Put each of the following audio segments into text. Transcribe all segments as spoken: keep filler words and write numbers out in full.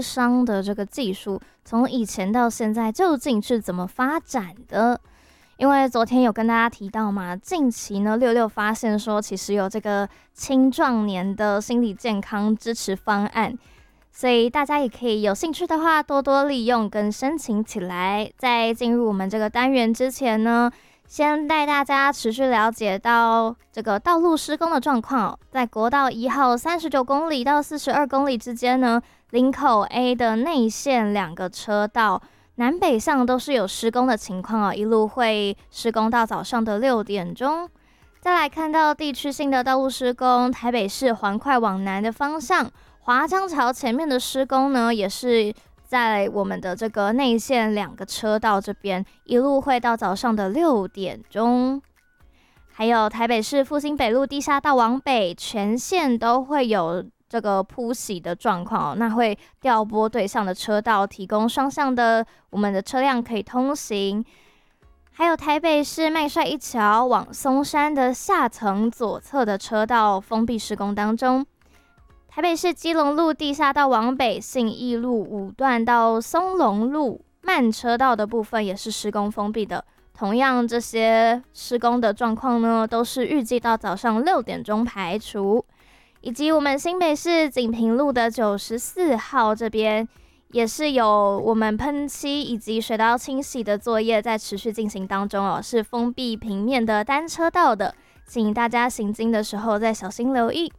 商的这个技术，从以前到现在究竟是怎么发展的？因为昨天有跟大家提到嘛，近期呢，六六发现说，其实有这个青壮年的心理健康支持方案，所以大家也可以有兴趣的话，多多利用跟申请起来。在进入我们这个单元之前呢，先带大家持续了解到这个道路施工的状况。在国道一号三十九公里到四十二公里之间呢，林口 A 的内线两个车道，南北向都是有施工的情况哦，一路会施工到早上的六点钟。再来看到地区性的道路施工，台北市环快往南的方向，华江桥前面的施工呢，也是在我们的这个内线两个车道这边，一路会到早上的六点钟。还有台北市复兴北路地下道往北，全线都会有这个铺洗的状况，那会调拨对向的车道，提供双向的我们的车辆可以通行。还有台北市麦帅一桥往松山的下层左侧的车道封闭施工当中。台北市基隆路地下道往北，信义路五段到松隆路慢车道的部分也是施工封闭的。同样，这些施工的状况呢，都是预计到早上六点钟排除。以及我们新北市锦屏路的九十四号这边，也是有我们喷漆以及水道清洗的作业在持续进行当中哦，是封闭平面的单车道的，请大家行经的时候再小心留意。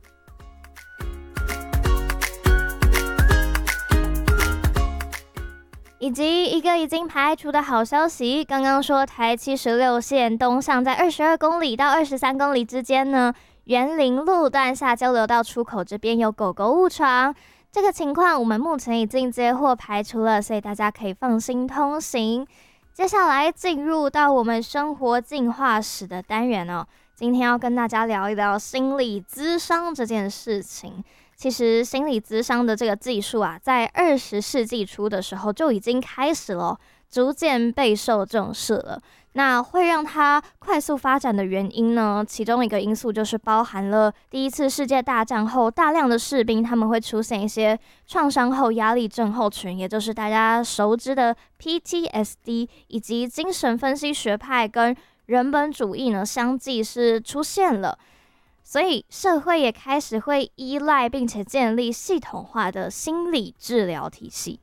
以及一个已经排除的好消息，刚刚说台七十六线东向在二十二公里到二十三公里之间呢，园林路段下交流道出口这边有狗狗误闯，这个情况我们目前已经接获排除了，所以大家可以放心通行。接下来进入到我们生活进化史的单元哦，今天要跟大家聊一聊心理咨商这件事情。其实心理咨商的这个技术啊，在二十世纪初的时候就已经开始了，逐渐备受重视了。那会让它快速发展的原因呢，其中一个因素就是包含了第一次世界大战后，大量的士兵他们会出现一些创伤后压力症候群，也就是大家熟知的 P T S D， 以及精神分析学派跟人本主义呢相继是出现了。所以社会也开始会依赖并且建立系统化的心理治疗体系。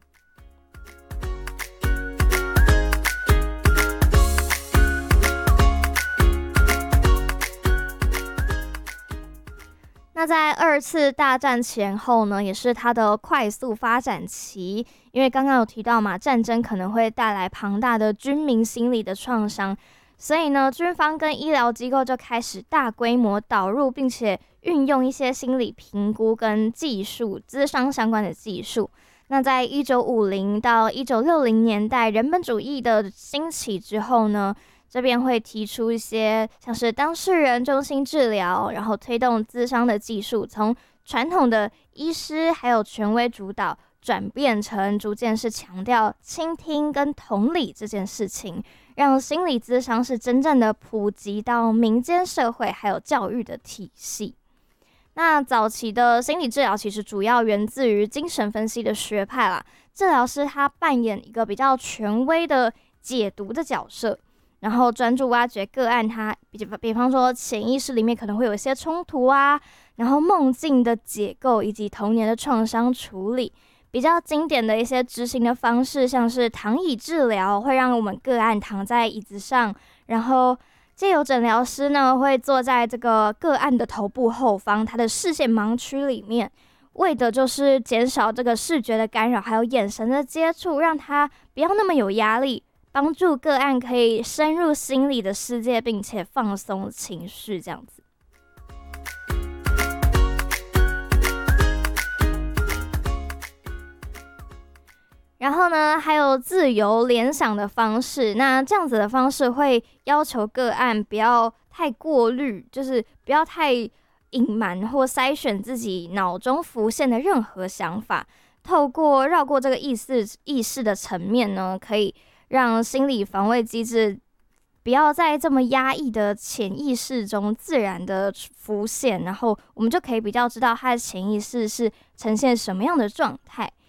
那在二次大战前后呢，也是它的快速发展期，因为刚刚有提到嘛，战争可能会带来庞大的军民心理的创伤。所以呢，军方跟医疗机构就开始大规模导入，并且运用一些心理评估跟技术、咨商相关的技术。那在一九五零到一九六零年代，人本主义的兴起之后呢，这边会提出一些像是当事人中心治疗，然后推动咨商的技术，从传统的医师还有权威主导，转变成逐渐是强调倾听跟同理这件事情，让心理咨商是真正的普及到民间社会还有教育的体系。那早期的心理治疗其实主要源自于精神分析的学派啦，治疗师他扮演一个比较权威的解读的角色，然后专注挖掘个案他比比方说潜意识里面可能会有一些冲突啊，然后梦境的解构以及童年的创伤处理。比较经典的一些执行的方式，像是躺椅治疗，会让我们个案躺在椅子上，然后藉由诊疗师呢会坐在这个个案的头部后方，他的视线盲区里面，为的就是减少这个视觉的干扰，还有眼神的接触，让他不要那么有压力，帮助个案可以深入心理的世界，并且放松情绪，这样子。然后呢，还有自由联想的方式，那这样子的方式会要求个案不要太过滤，就是不要太隐瞒或筛选自己脑中浮现的任何想法，透过绕过这个意识意识的层面呢，可以让心理防卫机制不要在这么压抑的潜意识中自然的浮现，然后我们就可以比较知道他的潜意识是呈现什么样的状态。